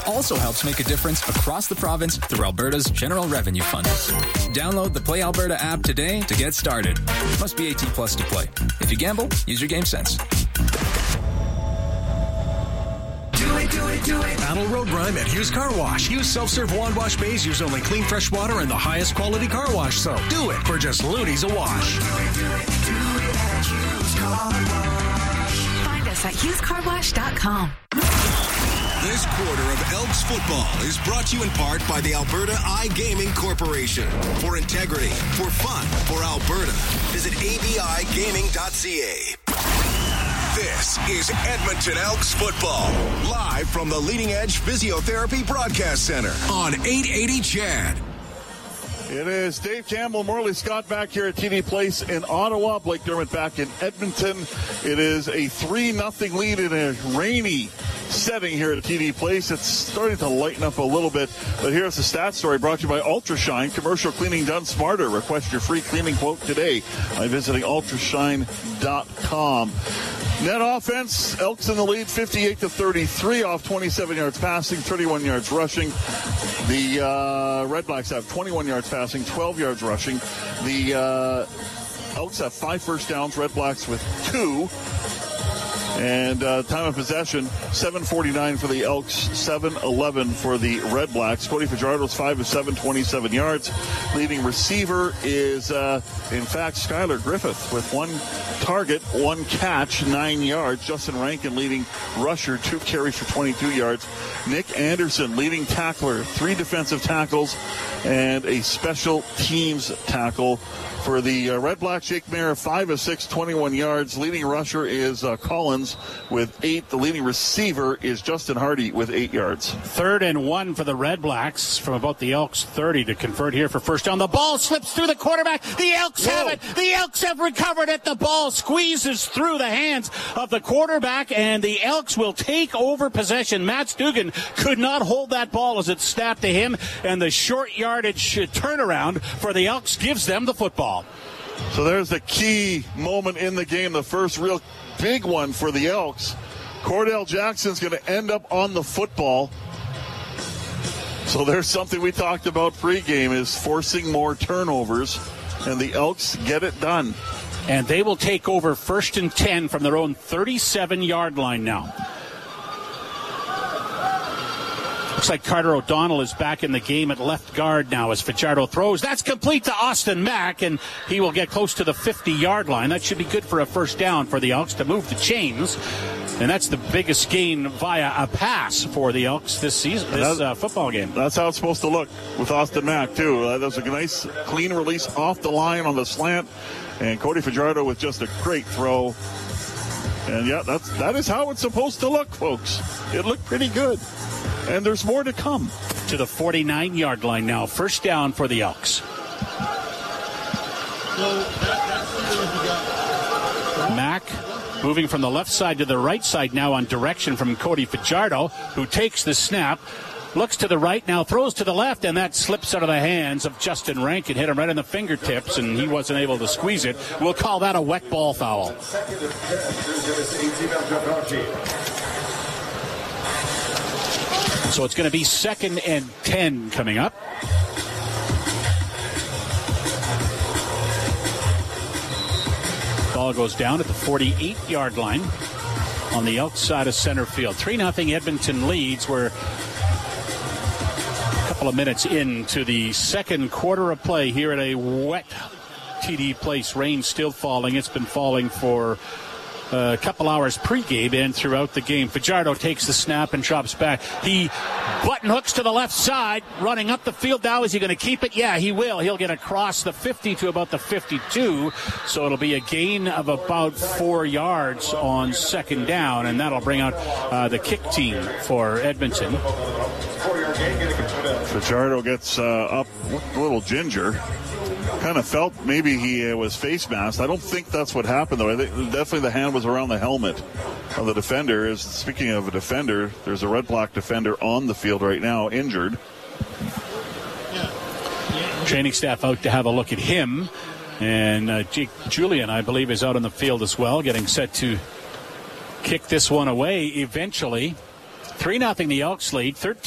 also helps make a difference across the province through Alberta's General Revenue Fund. Download the Play Alberta app today to get started. Must be 18 plus to play. If you gamble, use your game sense. Do it. Battle Road Rhyme at Hughes Car Wash. Use self-serve wand wash bays. Use only clean, fresh water and the highest quality car wash soap. Do it for just loonies a wash. Do it at Hughes Car Wash. Find us at HughesCarWash.com. This quarter of Elks football is brought to you in part by the Alberta iGaming Corporation. For integrity, for fun, for Alberta. Visit abigaming.ca. This is Edmonton Elks football, live from the Leading Edge Physiotherapy Broadcast Center on 880 CHAD. It is Dave Campbell, Morley Scott back here at TD Place in Ottawa. Blake Dermott back in Edmonton. It is a 3-0 lead in a rainy setting here at TD Place. It's starting to lighten up a little bit, but here's the stat story brought to you by Ultrashine. Commercial cleaning done smarter. Request your free cleaning quote today by visiting ultrashine.com. Net offense, Elks in the lead, 58-33 off 27 yards passing, 31 yards rushing. The Redblacks have 21 yards passing, 12 yards rushing. The Elks have 5 first downs, Redblacks with 2. And time of possession, 7:49 for the Elks, 7:11 for the Redblacks. Cody Fajardo's 5 of 7, 27 yards. Leading receiver is, in fact, Skylar Griffith with 1 target, 1 catch, 9 yards. Justin Rankin leading rusher, 2 carries for 22 yards. Nick Anderson leading tackler, 3 defensive tackles and a special teams tackle. For the Redblacks, Jake Mayer, 5 of 6, 21 yards. Leading rusher is Collins with 8. The leading receiver is Justin Hardy with 8 yards. 3rd and 1 for the Redblacks from about the Elks 30 to convert here for first down. The ball slips through the quarterback. The Elks have it. The Elks have recovered it. The ball squeezes through the hands of the quarterback, and the Elks will take over possession. Matt Stugan could not hold that ball as it snapped to him, and the short yardage turnaround for the Elks gives them the football. So there's the key moment in the game, the first real big one for the Elks. Cordell Jackson's going to end up on the football. So there's something we talked about pregame, is forcing more turnovers, and the Elks get it done. And they will take over 1st and 10 from their own 37-yard line now. Looks like Carter O'Donnell is back in the game at left guard now as Fajardo throws. That's complete to Austin Mack, and he will get close to the 50-yard line. That should be good for a first down for the Elks to move the chains. And that's the biggest gain via a pass for the Elks this season, this football game. That's how it's supposed to look with Austin Mack, too. That was a nice, clean release off the line on the slant. And Cody Fajardo with just a great throw. And, yeah, that is how it's supposed to look, folks. It looked pretty good. And there's more to come. To the 49-yard line now. First down for the Elks. Mack moving from the left side to the right side now on direction from Cody Fajardo, who takes the snap, looks to the right, now throws to the left, and that slips out of the hands of Justin Rankin. Hit him right in the fingertips, and he wasn't able to squeeze it. We'll call that a wet ball foul. So it's going to be 2nd and 10 coming up. Ball goes down at the 48-yard line on the Elks side of center field. 3-0 Edmonton leads. We're a couple of minutes into the second quarter of play here at a wet TD Place. Rain still falling. It's been falling for a couple hours pregame and throughout the game. Fajardo takes the snap and drops back. He button hooks to the left side, running up the field now. Is he going to keep it? Yeah, he will. He'll get across the 50 to about the 52, so it'll be a gain of about 4 yards on 2nd down, and that'll bring out the kick team for Edmonton. Fajardo gets up, a little ginger. Kind of felt maybe he was face masked. I don't think that's what happened, though. I think definitely the hand was around the helmet of the defender. Speaking of a defender, there's a Redblack defender on the field right now, injured. Training staff out to have a look at him. And Jake Julian, I believe, is out on the field as well, getting set to kick this one away eventually. 3-0 the Elks lead. 13